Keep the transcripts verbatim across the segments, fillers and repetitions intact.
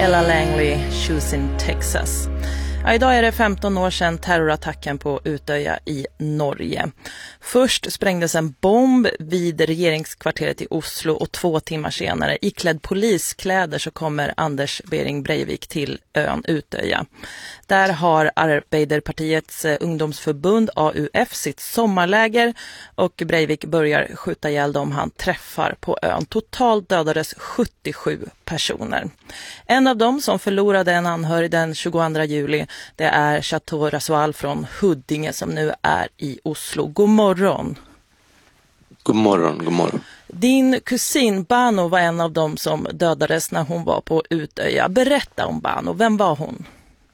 Ella Langley, Choosing Texas. Ja, idag är det femton år sedan terrorattacken på Utöja i Norge. Först sprängdes en bomb vid regeringskvarteret i Oslo och två timmar senare, iklädd poliskläder, så kommer Anders Behring Breivik till ön Utöja. Där har Arbeiderpartiets ungdomsförbund A U F sitt sommarläger och Breivik börjar skjuta ihjäl dem han träffar på ön. Totalt dödades sjuttiosju personer. En av dem som förlorade en anhörig den tjugoandra juli, det är Chateau Rasual från Huddinge som nu är i Oslo. God morgon. God morgon, god morgon. Din kusin Bano var en av dem som dödades när hon var på Utöja. Berätta om Bano, vem var hon?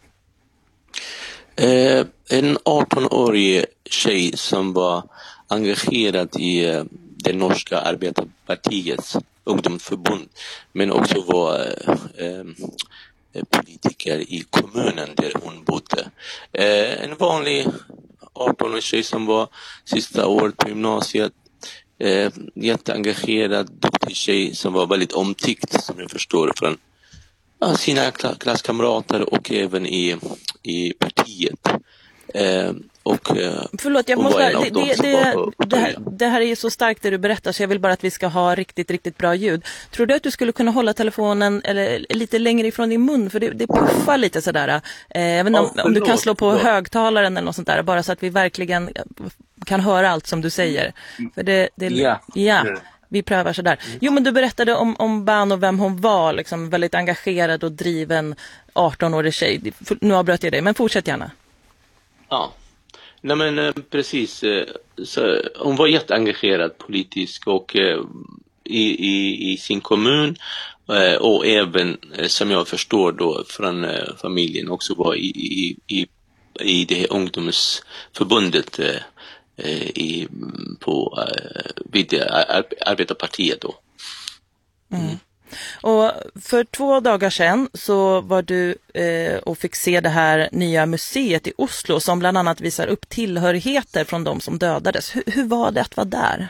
Eh, en arton-årig tjej som var engagerad i eh, det norska arbetarpartiets ungdomsförbund, men också var eh, eh, politiker i kommunen där hon bodde. Eh, en vanlig arton-årig tjej som var sista året på gymnasiet, eh, jätteengagerad, duktig tjej som var väldigt omtyckt, som jag förstår, från ja, sina klasskamrater och även i, i partiet. Eh, och, eh, Förlåt, jag måste, det, det, det, det, här, det här är ju så starkt det du berättar, så jag vill bara att vi ska ha riktigt, riktigt bra ljud. Tror du att du skulle kunna hålla telefonen eller, lite längre ifrån din mun? För det, det puffar lite sådär. Eh, jag vet inte om, om du kan slå på högtalaren eller något sånt där, bara så att vi verkligen kan höra allt som du säger. För det, det, ja. ja. Vi prövar så där. Jo, men du berättade om, om Bano och vem hon var, liksom väldigt engagerad och driven arton-årig tjej. Nu avbröt jag dig, men fortsätt gärna. Ja, nej men precis. Så, hon var jätteengagerad politiskt och i, i, i sin kommun och även, som jag förstår då, från familjen också var i, i, i, i det ungdomsförbundet i, på vid arbetarpartiet då. Mm. Mm. Och för två dagar sedan så var du eh, och fick se det här nya museet i Oslo som bland annat visar upp tillhörigheter från de som dödades. Hur, hur var det att vara där?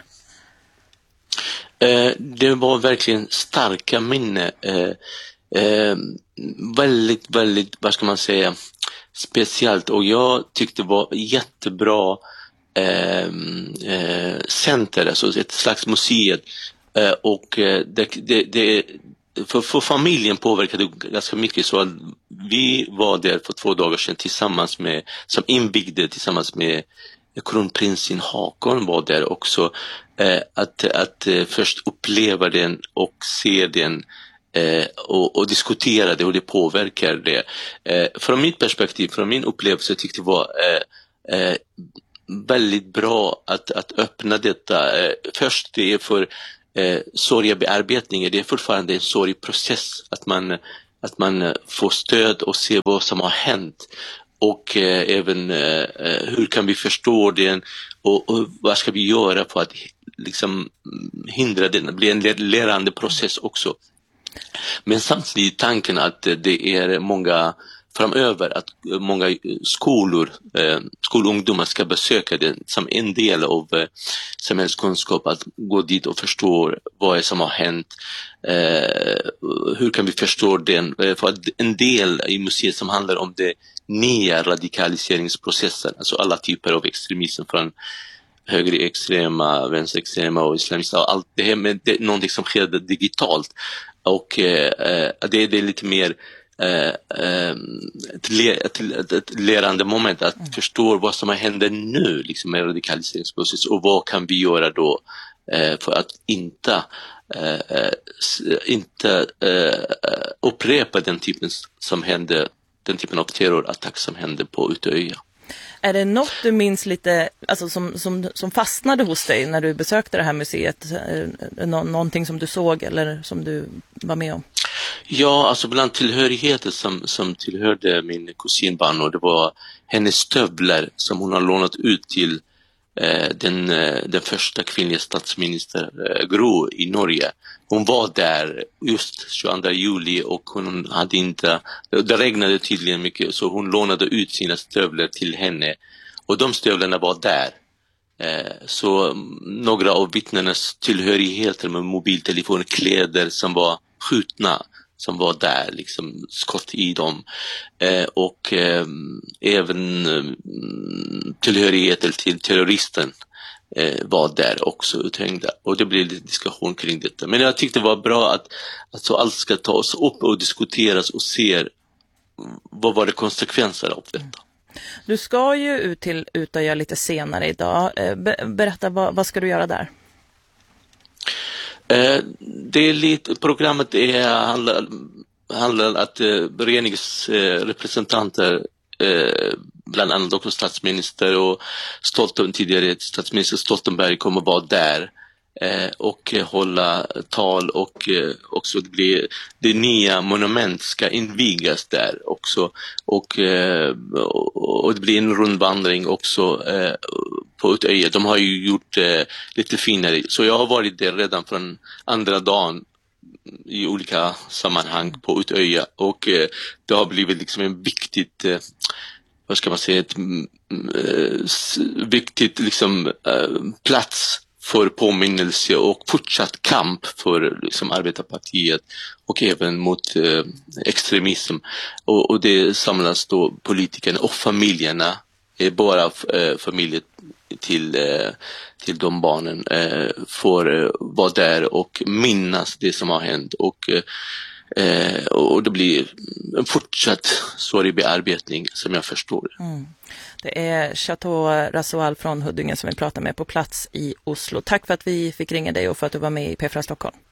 Eh, det var verkligen starka minne. Eh, eh, väldigt, väldigt, vad ska man säga, speciellt, och jag tyckte det var jättebra eh, eh, center, alltså ett slags museet. Uh, och uh, det, det, det, för, för familjen påverkade ganska mycket, så att vi var där för två dagar sedan tillsammans med, som invigde tillsammans med kronprinsen Hakon var där också, uh, att, att uh, först uppleva den och se den uh, och, och diskutera det och det påverkar det. Uh, från mitt perspektiv, från min upplevelse, tyckte jag det var uh, uh, väldigt bra att, att öppna detta. Uh, först det är för Eh, sorgebearbetning, det är fortfarande en sorgprocess, att man, att man får stöd och ser vad som har hänt, och eh, även eh, hur kan vi förstå det, och, och vad ska vi göra för att liksom hindra den, bli en lärande process också. Men samtidigt tanken att det är många framöver, att många skolor, eh, skolungdomar ska besöka det som en del av eh, samhällskunskap, att gå dit och förstå vad är som har hänt, eh, hur kan vi förstå den, eh, för att en del i museet som handlar om det nya radikaliseringsprocessen, alltså alla typer av extremism, från högerextrema, vänsterextrema och islamister, och allt det här, men det är någonting som sker digitalt, och eh, det, det är lite mer Uh, um, ett, ett, ett, ett lärande moment, att mm. förstå vad som händer nu liksom med radikaliseringsprocess, och vad kan vi göra då uh, för att inte uh, inte uh, upprepa den typen som hände, den typen av terrorattack som hände på Utöja. Är det något du minns lite, alltså som, som, som fastnade hos dig när du besökte det här museet? Nå, någonting som du såg eller som du var med om? Ja, alltså bland tillhörigheter som, som tillhörde min kusin Bano, det var hennes stövlar som hon har lånat ut till eh, den, eh, den första kvinnliga statsminister eh, Gro i Norge. Hon var där just tjugoandra juli, och hon hade inte, det regnade tydligen mycket, så hon lånade ut sina stövlar till henne, och de stövlarna var där. Eh, så några av vittnenas tillhörigheter med mobiltelefoner, kläder som var skjutna, som var där, liksom skott i dem. Eh, och eh, även eh, tillhörigheter till terroristen eh, var där också uthängda. Och det blev lite diskussion kring detta. Men jag tyckte det var bra att, att så allt ska tas upp och diskuteras och se vad var det konsekvenser av detta. Du ska ju ut till Utöja lite senare idag. Berätta, vad, vad ska du göra där? Eh, det är lite, programmet är, handlar, handlar om att eh, regeringsrepresentanter, eh, bland annat också statsminister och Stolten, tidigare statsminister Stoltenberg kommer vara där eh, och hålla tal, och eh, också det, blir, det nya monument ska invigas där också, och, eh, och det blir en rundvandring också eh, på Utöja. De har ju gjort eh, lite finare, så jag har varit där redan från andra dagen i olika sammanhang på Utöja, och eh, det har blivit liksom en viktigt eh, vad ska man säga, ett äh, viktigt liksom äh, plats för påminnelse och fortsatt kamp för liksom arbetarpartiet och även mot äh, extremism. Och, och det samlas då politikerna och familjerna, är bara äh, familjer till, äh, till de barnen äh, får äh, vara där och minnas det som har hänt, och äh, Eh, och det blir en fortsatt sorglig bearbetning som jag förstår. Mm. Det är Chateau Rasoal från Huddinge som vi pratar med på plats i Oslo. Tack för att vi fick ringa dig och för att du var med i P fyra Stockholm.